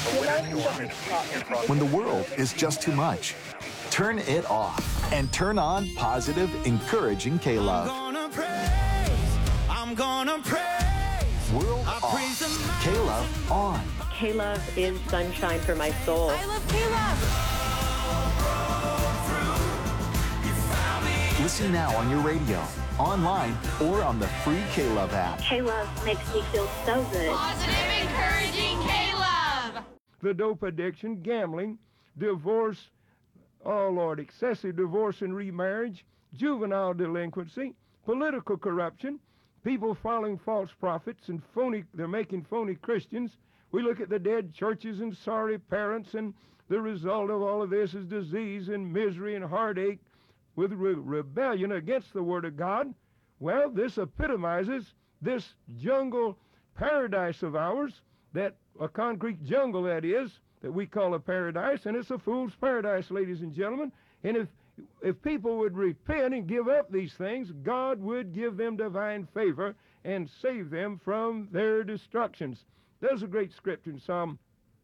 When the world is just too much, turn it off and turn on positive, encouraging K-Love. I'm gonna praise. World off, K-Love on. K-Love is sunshine for my soul. I love K-Love. Listen now on your radio, online, or on the free K-Love app. K-Love makes me feel so good. Positive, encouraging K-Love. The dope addiction, gambling, divorce, oh Lord, excessive divorce and remarriage, juvenile delinquency, political corruption, people following false prophets and they're making phony Christians. We look at the dead churches and sorry parents, and the result of all of this is disease and misery and heartache with rebellion against the Word of God. Well, this epitomizes this jungle paradise of ours, that a concrete jungle that is, that we call a paradise, and it's a fool's paradise, ladies and gentlemen. And if people would repent and give up these things, God would give them divine favor and save them from their destructions. There's a great scripture in Psalm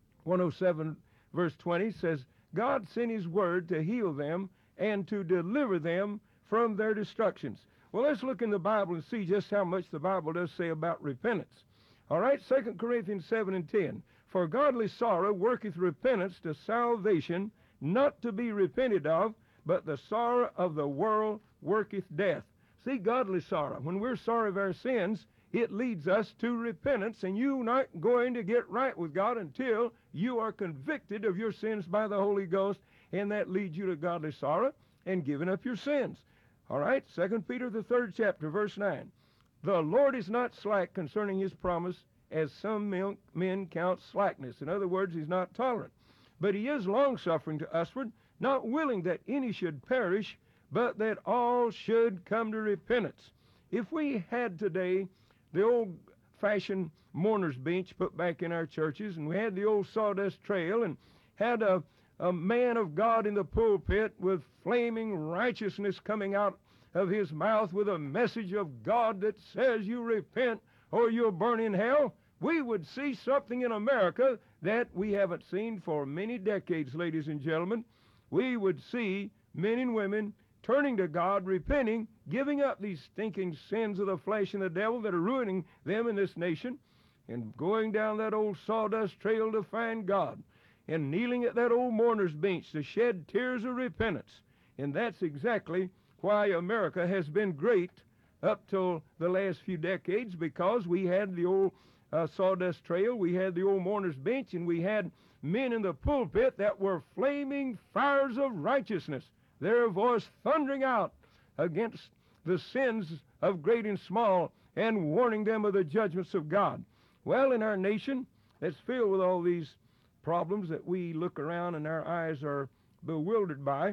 107, verse 20, says, God sent his word to heal them and to deliver them from their destructions. Well, let's look in the Bible and see just how much the Bible does say about repentance. All right, 2 Corinthians 7 and 10. For godly sorrow worketh repentance to salvation, not to be repented of, but the sorrow of the world worketh death. See, godly sorrow, when we're sorry of our sins, it leads us to repentance, and you're not going to get right with God until you are convicted of your sins by the Holy Ghost, and that leads you to godly sorrow and giving up your sins. All right, 2 Peter, the 3rd chapter, verse 9. The Lord is not slack concerning his promise, as some men count slackness. In other words, he's not tolerant. But he is long-suffering to usward, not willing that any should perish, but that all should come to repentance. If we had today the old-fashioned mourner's bench put back in our churches, and we had the old sawdust trail, and had a man of God in the pulpit with flaming righteousness coming out of his mouth with a message of God that says you repent or you'll burn in hell, we would see something in America that we haven't seen for many decades, ladies and gentlemen. We would see men and women turning to God, repenting, giving up these stinking sins of the flesh and the devil that are ruining them in this nation, and going down that old sawdust trail to find God, and kneeling at that old mourner's bench to shed tears of repentance. And that's exactly why America has been great up till the last few decades, because we had the old sawdust trail, we had the old mourner's bench, and we had men in the pulpit that were flaming fires of righteousness, their voice thundering out against the sins of great and small and warning them of the judgments of God. Well, in our nation that's filled with all these problems that we look around and our eyes are bewildered by,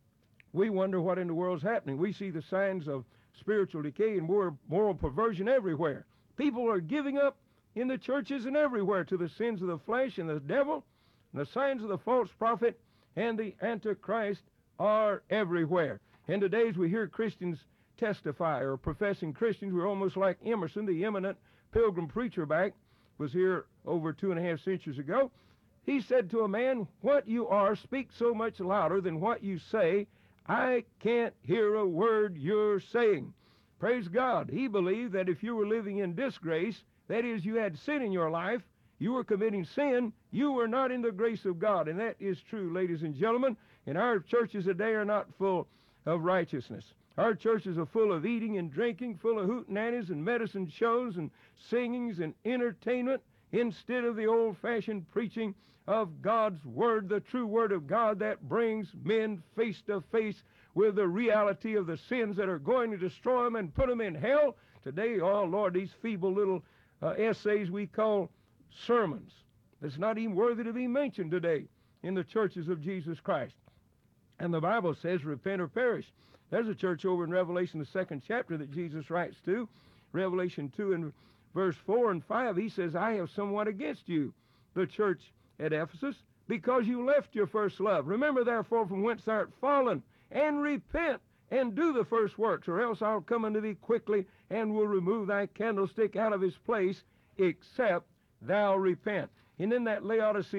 we wonder what in the world's happening. We see the signs of spiritual decay and moral perversion everywhere. People are giving up in the churches and everywhere to the sins of the flesh and the devil, and the signs of the false prophet and the Antichrist are everywhere. And today, as we hear Christians testify, or professing Christians, we're almost like Emerson, the eminent pilgrim preacher was here over 2.5 centuries ago. He said to a man, what you are speaks so much louder than what you say. I can't hear a word you're saying. Praise God. He believed that if you were living in disgrace, that is, you had sin in your life, you were committing sin, you were not in the grace of God. And that is true, ladies and gentlemen. And our churches today are not full of righteousness. Our churches are full of eating and drinking, full of hootenannies and medicine shows and singings and entertainment, instead of the old-fashioned preaching of God's Word, the true Word of God that brings men face to face with the reality of the sins that are going to destroy them and put them in hell. Today, oh Lord, these feeble little essays we call sermons, that's not even worthy to be mentioned today in the churches of Jesus Christ. And the Bible says, repent or perish. There's a church over in Revelation, the 2nd chapter, that Jesus writes to, Revelation 2 and verse 4 and 5, he says, I have somewhat against you, the church at Ephesus, because you left your first love. Remember, therefore, from whence thou art fallen, and repent, and do the first works, or else I'll come unto thee quickly, and will remove thy candlestick out of his place, except thou repent. And in that Laodicea